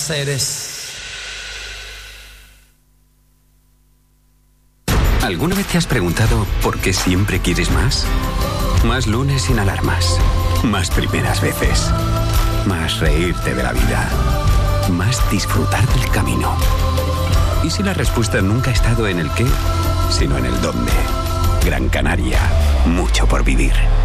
say this. ¿Alguna vez te has preguntado por qué siempre quieres más? Más lunes sin alarmas. Más primeras veces. Más reírte de la vida. Más disfrutar del camino. ¿Y si la respuesta nunca ha estado en el qué, sino en el dónde? Gran Canaria. Mucho por vivir.